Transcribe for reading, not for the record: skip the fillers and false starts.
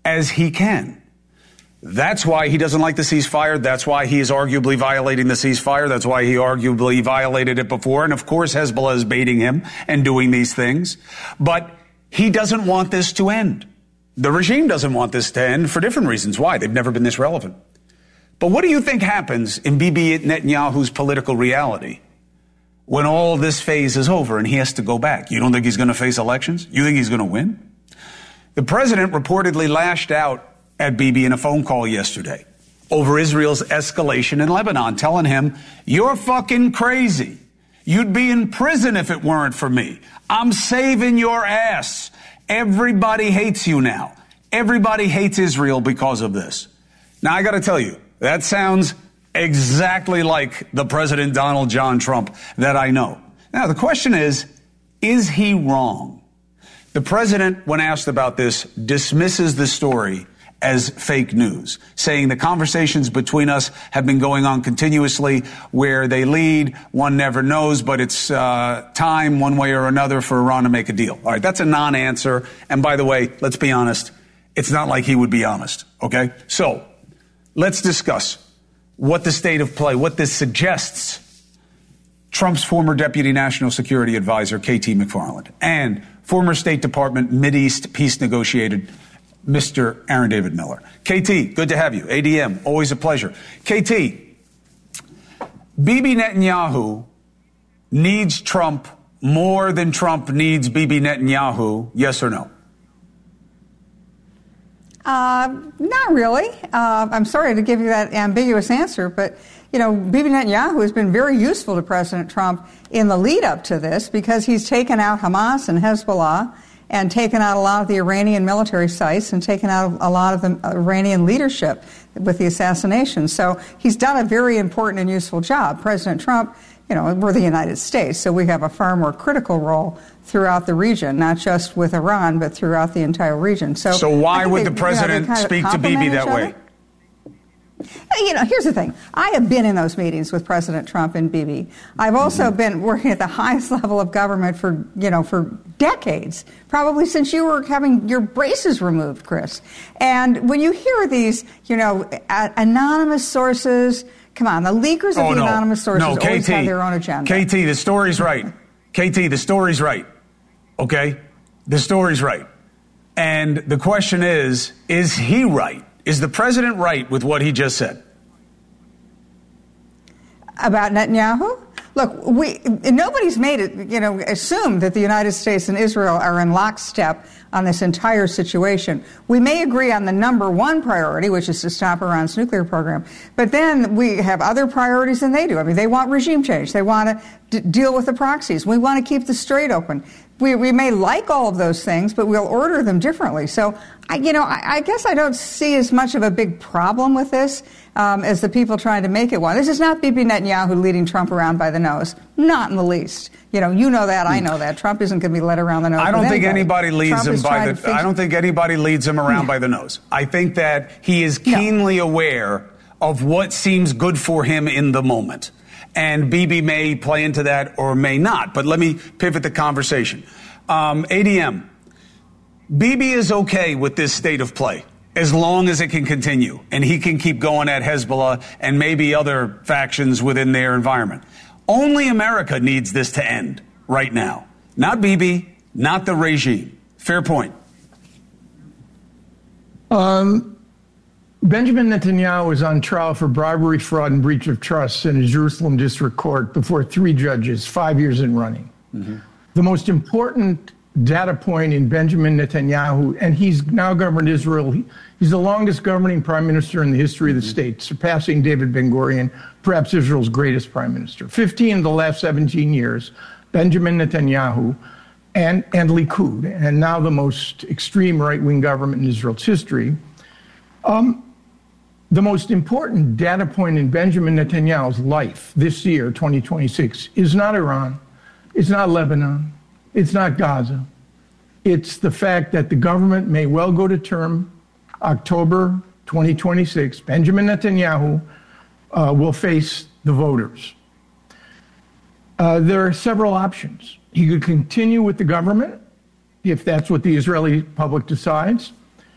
as he can. That's why he doesn't like the ceasefire. That's why he is arguably violating the ceasefire. That's why he arguably violated it before. And of course, Hezbollah is baiting him and doing these things. But he doesn't want this to end. The regime doesn't want this to end for different reasons. Why? They've never been this relevant. But what do you think happens in Bibi Netanyahu's political reality when all this phase is over and he has to go back? You don't think he's going to face elections? You think he's going to win? The president reportedly lashed out at Bibi in a phone call yesterday over Israel's escalation in Lebanon, telling him, "You're fucking crazy. You'd be in prison if it weren't for me. I'm saving your ass. Everybody hates you now. Everybody hates Israel because of this." Now, I got to tell you, that sounds exactly like the President Donald John Trump that I know. Now, the question is he wrong? The president, when asked about this, dismisses the story as fake news, saying the conversations between us have been going on continuously. Where they lead, one never knows, but it's time, one way or another, for Iran to make a deal. All right, that's a non-answer. And by the way, let's be honest, it's not like he would be honest, okay? So let's discuss what the state of play, what this suggests. Trump's former Deputy National Security Advisor, KT McFarland, and former State Department Mideast peace negotiator, Mr. Aaron David Miller. KT, good to have you. ADM, always a pleasure. KT, Bibi Netanyahu needs Trump more than Trump needs Bibi Netanyahu, yes or no? Not really. I'm sorry to give you that ambiguous answer, but, you know, Bibi Netanyahu has been very useful to President Trump in the lead up to this because he's taken out Hamas and Hezbollah and taken out a lot of the Iranian military sites and taken out a lot of the Iranian leadership with the assassination. So he's done a very important and useful job. President Trump, you know, we're the United States, so we have a far more critical role throughout the region, not just with Iran, but throughout the entire region. So why would the president speak to Bibi that way? You know, here's the thing. I have been in those meetings with President Trump and Bibi. I've also been working at the highest level of government for decades, probably since you were having your braces removed, Chris. And when you hear these, anonymous sources, come on, the leakers of the anonymous sources always have their own agenda. KT, the story's right. KT, the story's right. Okay? The story's right. And the question is he right? Is the president right with what he just said? About Netanyahu? Look, nobody's made it, assumed that the United States and Israel are in lockstep on this entire situation. We may agree on the number one priority, which is to stop Iran's nuclear program, but then we have other priorities than they do. I mean, they want regime change. They want to deal with the proxies. We want to keep the Strait open. We may like all of those things, but we'll order them differently. So, I guess I don't see as much of a big problem with this as the people trying to make it one. This is not Bibi Netanyahu leading Trump around by the nose. Not in the least. You know that. I know that. Trump isn't going to be led around the nose. I don't think anybody leads him by the. I don't think anybody leads him around by the nose. I think that he is keenly aware of what seems good for him in the moment. And Bibi may play into that or may not. But let me pivot the conversation. ADM, Bibi is okay with this state of play as long as it can continue. And he can keep going at Hezbollah and maybe other factions within their environment. Only America needs this to end right now. Not Bibi, not the regime. Fair point. Benjamin Netanyahu is on trial for bribery, fraud, and breach of trust in a Jerusalem district court before 3 judges, 5 years in running. Mm-hmm. The most important data point in Benjamin Netanyahu, and he's now governed Israel. He's the longest governing prime minister in the history of the state, surpassing David Ben-Gurion, perhaps Israel's greatest prime minister. 15 of the last 17 years, Benjamin Netanyahu and Likud, and now the most extreme right-wing government in Israel's history. The most important data point in Benjamin Netanyahu's life this year, 2026, is not Iran, it's not Lebanon, it's not Gaza. It's the fact that the government may well go to term October 2026. Benjamin Netanyahu will face the voters. There are several options. He could continue with the government if that's what the Israeli public decides.